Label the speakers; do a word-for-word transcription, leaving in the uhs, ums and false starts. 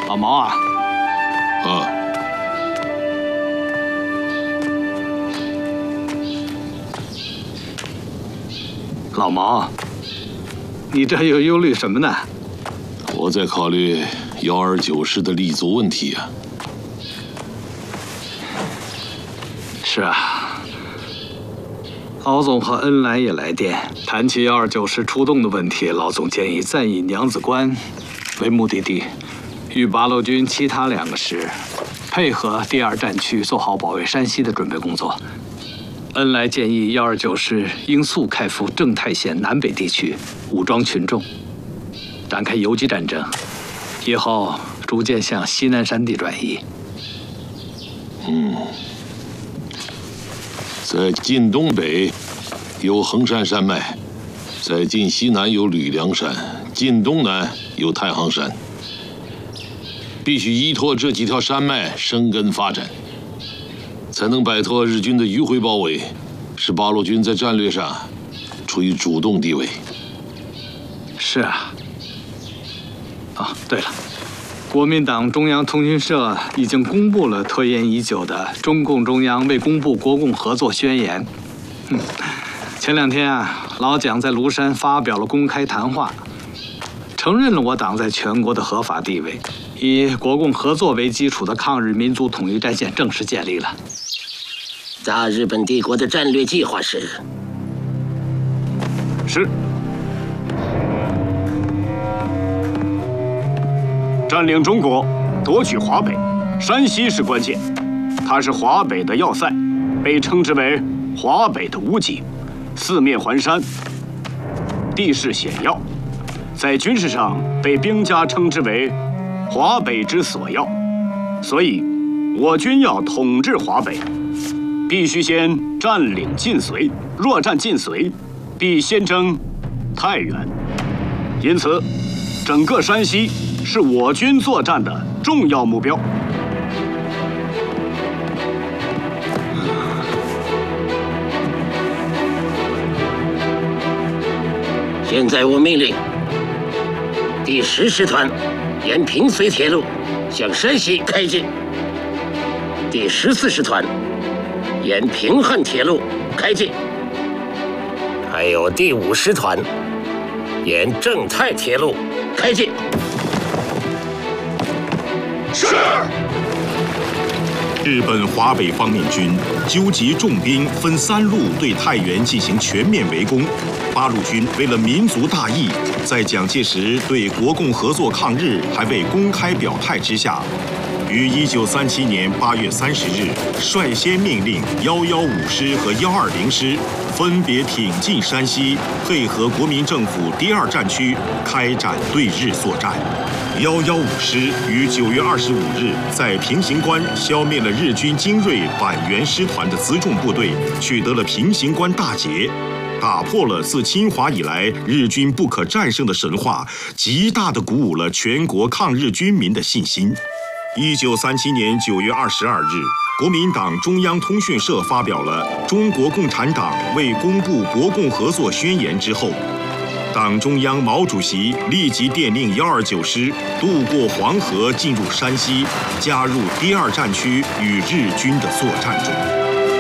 Speaker 1: 老毛啊，
Speaker 2: 啊，
Speaker 1: 老毛，你这又忧虑什么呢？
Speaker 2: 我在考虑幺二九师的立足问题啊。
Speaker 1: 是啊，老总和恩来也来电，谈起幺二九师出动的问题，老总建议暂以娘子关为目的地，与八路军其他两个师配合第二战区做好保卫山西的准备工作。恩来建议幺二九师应速开赴正太县南北地区，武装群众，展开游击战争，以后逐渐向西南山地转移。
Speaker 2: 嗯，在晋东北有衡山山脉，在晋西南有吕梁山，晋东南有太行山。必须依托这几条山脉生根发展，才能摆脱日军的迂回包围，使八路军在战略上处于主动地位。
Speaker 1: 是啊。啊，对了，国民党中央通讯社已经公布了拖延已久的中共中央未公布国共合作宣言。嗯，前两天啊，老蒋在庐山发表了公开谈话，承认了我党在全国的合法地位，以国共合作为基础的抗日民族统一战线正式建立了。
Speaker 3: 大日本帝国的战略计划是？
Speaker 4: 是。占领中国，夺取华北，山西是关键，它是华北的要塞，被称之为华北的屋脊，四面环山，地势险要，在军事上被兵家称之为华北之所要。所以，我军要统治华北，必须先占领晋绥。若占晋绥，必先征太原。因此，整个山西是我军作战的重要目标。
Speaker 3: 现在我命令第十师团沿平绥铁路向山西开进，第十四师团沿平汉铁路开进，还有第五师团沿正太铁路开进。
Speaker 5: 是。日本华北方面军纠集重兵，分三路对太原进行全面围攻。八路军为了民族大义，在蒋介石对国共合作抗日还未公开表态之下，于一九三七年八月三十日率先命令幺幺五师和幺二零师分别挺进山西，配合国民政府第二战区开展对日作战。幺幺五师于九月二十五日在平型关消灭了日军精锐板垣师团的辎重部队，取得了平型关大捷，打破了自侵华以来日军不可战胜的神话，极大地鼓舞了全国抗日军民的信心。一九三七年九月二十二日，国民党中央通讯社发表了中国共产党未公布国共合作宣言之后，党中央毛主席立即电令幺二九师渡过黄河进入山西，加入第二战区与日军的作战中。